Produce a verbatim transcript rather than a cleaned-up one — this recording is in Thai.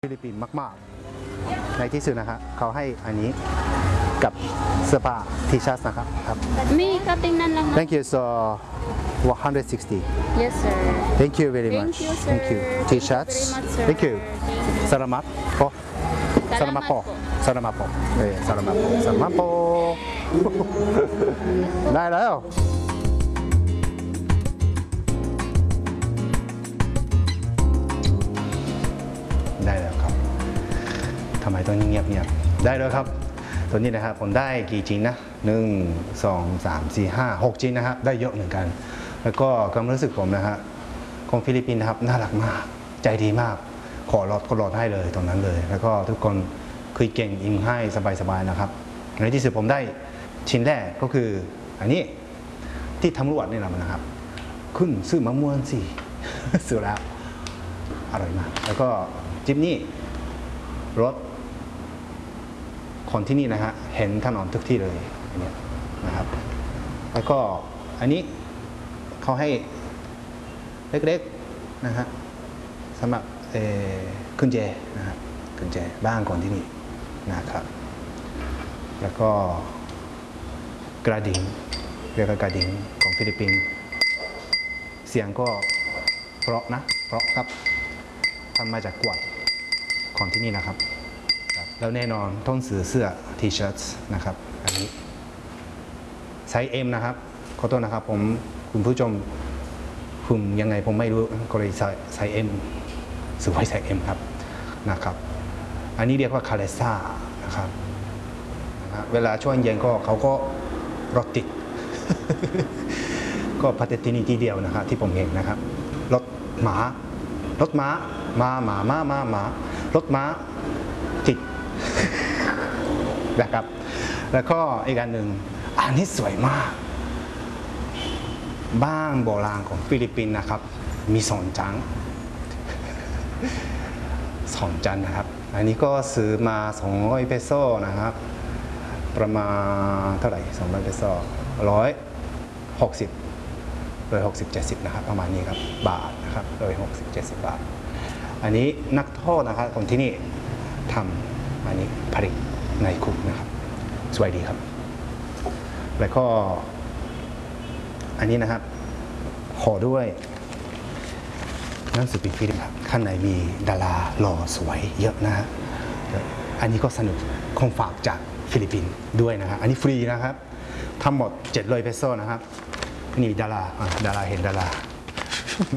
ฟิลิปปินส์มากๆในที่สุดนะฮะเขาให้อันนี้กับเสื้อผ้าทีชัสนะครับครับมีก็ติ้งนั่นละ Thank you so one hundred sixty Yes sir Thank you very Thank much you sir Thank you T-shirts Thank you very much, sir. Thank you Salamat po Salamat po Salamat po เอ้ย Salamat po Salamat po ได้แล้วได้แล้วครับทำไมต้องเงียบเงียบได้แล้วครับตัวนี้นะครับผมได้กี่ชิ้นนะหนึ่งสองสามสี่ห้าหกชิ้นนะครับได้เยอะเหมือนกันแล้วก็ความรู้สึกผมนะฮะคนฟิลิปปินส์นะครับน่ารักมากใจดีมากขอรถก็รถให้เลยตรงนั้นเลยแล้วก็ทุกคนคุยเก่งอิงให้สบายๆนะครับในที่สุดผมได้ชิ้นแรกก็คืออันนี้ที่ตำรวจนี่แหละนะครับคุณซื้อมะม่วงสิ ซื้อแล้วอร่อยมากแล้วก็จิ๊บนี่รถคนที่นี่นะฮะเห็นถนนทุกที่เลยอันนี้นะครับแล้วก็อันนี้เขาให้เล็กๆนะฮะสำหรับกุญแจนะครับกุญแจบ้านคนที่นี่นะครับแล้วก็กระดิ่งเรียกว่ากระดิ่งของฟิลิปปินส์เสียงก็เพราะนะเพราะครับทำมาจากกวดของที่นี่นะครับแล้วแน่นอนต้องซื้อเสื้อ T-shirt นะครับอันนี้ไซส์ M นะครับขอโทษนะครับผมคุณผู้ชมคุณยังไงผมไม่รู้ก็เลยไซส์ M ซื้อไว้ไซส์ M ครับนะครับอันนี้เรียกว่าคาเลซ่านะครับเวลาช่วงเย็นก็เขาก็รถติด ก็พัฒตินีทีเดียวนะครับที่ผมเห็นนะครับรถหมารถม้ามาหมามามาหมารถม้าติด นะครับแล้วก็อีกอันหนึ่งอันนี้สวยมากบ้านโบราณของฟิลิปปินส์นะครับมีสองจัง สองจันนะครับอันนี้ก็ซื้อมาสองร้อยเปโซนะครับประมาณเท่าไหร่สองร้อยเปโซร้อยหกสิบร้อยหกสิบเจ็ดสิบนะครับประมาณนี้ครับบาทนะครับร้อยหกสิบเจ็ดสิบบาทอันนี้นักโทษนะครับคนที่นี่ทำอันนี้ผลิตในคุกนะครับสวยดีครับแล้วก็อันนี้นะครับขอด้วยหนังสือพิมพ์ฟิลิปปินส์ครับข้างในมีดาราหล่อสวยเยอะนะฮะอันนี้ก็สนุกของฝากจากฟิลิปปินส์ด้วยนะครับอันนี้ฟรีนะครับทั้งหมดเจ็ดร้อยเปโซนะครับนี่ดาราดาราเห็นดารา